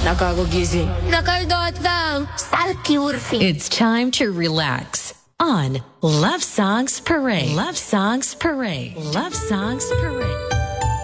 Nakagugising. Nakaldotang. Salkiurfi. It's time to relax on Love Songs Parade. Love Songs Parade. Love Songs Parade.